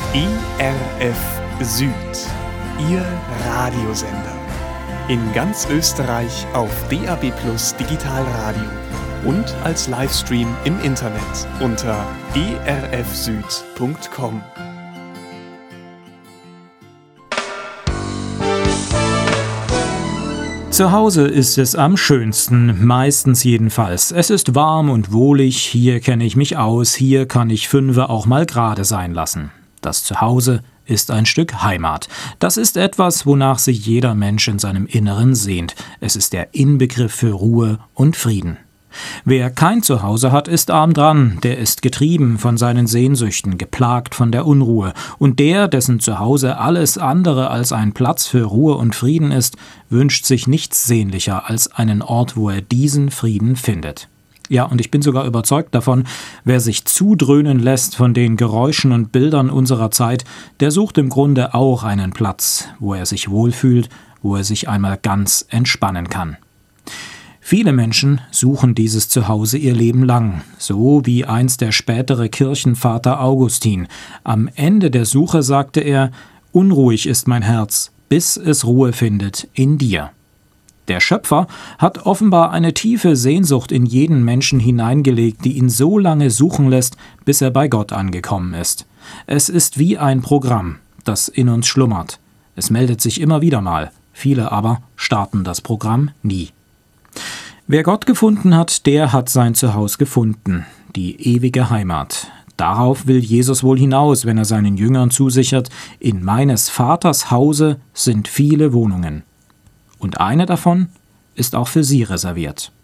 ERF Süd, Ihr Radiosender. In ganz Österreich auf DAB+ Digitalradio und als Livestream im Internet unter erfsüd.com. Zu Hause ist es am schönsten, meistens jedenfalls. Es ist warm und wohlig, hier kenne ich mich aus, hier kann ich Fünfe auch mal gerade sein lassen. Das Zuhause ist ein Stück Heimat. Das ist etwas, wonach sich jeder Mensch in seinem Inneren sehnt. Es ist der Inbegriff für Ruhe und Frieden. Wer kein Zuhause hat, ist arm dran, der ist getrieben von seinen Sehnsüchten, geplagt von der Unruhe. Und der, dessen Zuhause alles andere als ein Platz für Ruhe und Frieden ist, wünscht sich nichts sehnlicher als einen Ort, wo er diesen Frieden findet. Ja, und ich bin sogar überzeugt davon, wer sich zudröhnen lässt von den Geräuschen und Bildern unserer Zeit, der sucht im Grunde auch einen Platz, wo er sich wohlfühlt, wo er sich einmal ganz entspannen kann. Viele Menschen suchen dieses Zuhause ihr Leben lang, so wie einst der spätere Kirchenvater Augustin. Am Ende der Suche sagte er: »Unruhig ist mein Herz, bis es Ruhe findet in dir.« Der Schöpfer hat offenbar eine tiefe Sehnsucht in jeden Menschen hineingelegt, die ihn so lange suchen lässt, bis er bei Gott angekommen ist. Es ist wie ein Programm, das in uns schlummert. Es meldet sich immer wieder mal, viele aber starten das Programm nie. Wer Gott gefunden hat, der hat sein Zuhause gefunden, die ewige Heimat. Darauf will Jesus wohl hinaus, wenn er seinen Jüngern zusichert: In meines Vaters Hause sind viele Wohnungen. Und eine davon ist auch für sie reserviert.